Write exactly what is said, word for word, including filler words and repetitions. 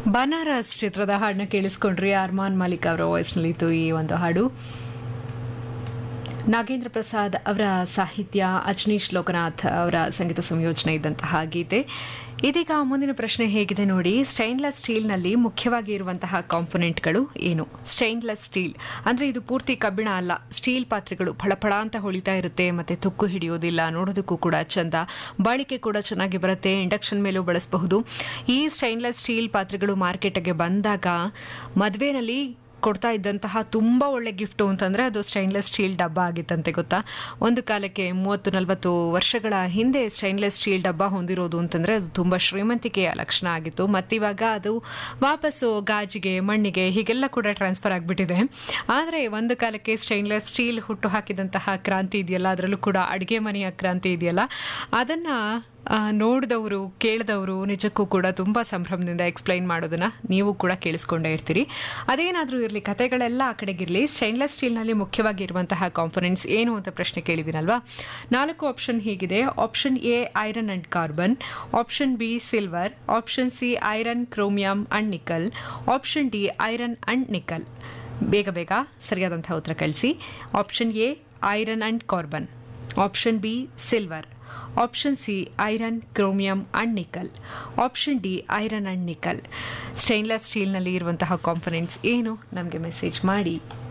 ಬನಾರಸ್ ಚಿತ್ರದ ಹಾಡನ್ನ ಕೇಳಿಸ್ಕೊಂಡ್ರಿ. ಅರ್ಮಾನ್ ಮಾಲಿಕ್ ಅವರ ವಾಯ್ಸ್ನಲ್ಲಿತ್ತು ಈ ಒಂದು ಹಾಡು. ನಾಗೇಂದ್ರ ಪ್ರಸಾದ್ ಅವರ ಸಾಹಿತ್ಯ, ಅಜ್ನೀಶ್ ಲೋಕನಾಥ್ ಅವರ ಸಂಗೀತ ಸಂಯೋಜನೆ ಇದ್ದಂತಹ ಗೀತೆ. ಇದೀಗ ಮುಂದಿನ ಪ್ರಶ್ನೆ ಹೇಗಿದೆ ನೋಡಿ. ಸ್ಟೈನ್ಲೆಸ್ ಸ್ಟೀಲ್ನಲ್ಲಿ ಮುಖ್ಯವಾಗಿ ಇರುವಂತಹ ಕಾಂಪೊನೆಂಟ್ಗಳು ಏನು? ಸ್ಟೈನ್ಲೆಸ್ ಸ್ಟೀಲ್ ಅಂದ್ರೆ ಇದು ಪೂರ್ತಿ ಕಬ್ಬಿಣ ಅಲ್ಲ. ಸ್ಟೀಲ್ ಪಾತ್ರೆಗಳು ಫಳಫಳ ಅಂತ ಹೊಳಿತಾ ಇರುತ್ತೆ, ಮತ್ತೆ ತುಕ್ಕು ಹಿಡಿಯೋದಿಲ್ಲ, ನೋಡೋದಕ್ಕೂ ಕೂಡ ಚಂದ, ಬಾಳಿಕೆ ಕೂಡ ಚೆನ್ನಾಗಿ ಬರುತ್ತೆ, ಇಂಡಕ್ಷನ್ ಮೇಲೂ ಬಳಸಬಹುದು. ಈ ಸ್ಟೈನ್ಲೆಸ್ ಸ್ಟೀಲ್ ಪಾತ್ರೆಗಳು ಮಾರ್ಕೆಟ್ಗೆ ಬಂದಾಗ ಮದುವೆನಲ್ಲಿ ಕೊಡ್ತಾ ಇದ್ದಂತಹ ತುಂಬಾ ಒಳ್ಳೆ ಗಿಫ್ಟು ಅಂತಂದ್ರೆ ಅದು ಸ್ಟೈನ್ಲೆಸ್ ಸ್ಟೀಲ್ ಡಬ್ಬ ಆಗಿತ್ತಂತೆ, ಗೊತ್ತಾ? ಒಂದು ಕಾಲಕ್ಕೆ ಮೂವತ್ತು ನಲವತ್ತು ವರ್ಷಗಳ ಹಿಂದೆ ಸ್ಟೈನ್ಲೆಸ್ ಸ್ಟೀಲ್ ಡಬ್ಬ ಹೊಂದಿರೋದು ಅಂತಂದ್ರೆ ಅದು ತುಂಬಾ ಶ್ರೀಮಂತಿಕೆಯ ಲಕ್ಷಣ ಆಗಿತ್ತು. ಮತ್ತಿವಾಗ ಅದು ವಾಪಸ್ಸು ಗಾಜಿಗೆ, ಮಣ್ಣಿಗೆ ಹೀಗೆಲ್ಲ ಕೂಡ ಟ್ರಾನ್ಸ್ಫರ್ ಆಗಿಬಿಟ್ಟಿದೆ. ಆದರೆ ಒಂದು ಕಾಲಕ್ಕೆ ಸ್ಟೈನ್ಲೆಸ್ ಸ್ಟೀಲ್ ಹುಟ್ಟು ಹಾಕಿದಂತಹ ಕ್ರಾಂತಿ ಇದೆಯಲ್ಲ, ಅದರಲ್ಲೂ ಕೂಡ ಅಡುಗೆ ಮನೆಯ ಕ್ರಾಂತಿ ಇದೆಯಲ್ಲ, ಅದನ್ನ ನೋಡಿದವರು ಕೇಳಿದವರು ನಿಜಕ್ಕೂ ಕೂಡ ತುಂಬ ಸಂಭ್ರಮದಿಂದ ಎಕ್ಸ್ಪ್ಲೈನ್ ಮಾಡೋದನ್ನ ನೀವು ಕೂಡ ಕೇಳಿಸ್ಕೊಂಡೇ ಇರ್ತೀರಿ. ಅದೇನಾದರೂ ಇರಲಿ, ಕತೆಗಳೆಲ್ಲ ಆ ಕಡೆಗಿರಲಿ, ಸ್ಟೈನ್ಲೆಸ್ ಸ್ಟೀಲ್ನಲ್ಲಿ ಮುಖ್ಯವಾಗಿ ಇರುವಂತಹ ಕಾಂಪೊನೆಂಟ್ಸ್ ಏನು ಅಂತ ಪ್ರಶ್ನೆ ಕೇಳಿದ್ದೀನಲ್ವಾ? ನಾಲ್ಕು ಆಪ್ಷನ್ ಹೀಗಿದೆ. Option A iron and carbon, option B silver, option C iron, chromium and nickel, option D iron and ನಿಕಲ್. ಬೇಗ ಬೇಗ ಸರಿಯಾದಂತಹ ಉತ್ತರ ಕಳಿಸಿ. Option A iron and carbon, option B silver, option C iron, chromium and nickel, option D iron and nickel. Stainless ಸ್ಟೀಲ್ನಲ್ಲಿ ಇರುವಂತಹ components ಏನು? ನಮಗೆ message ಮಾಡಿ.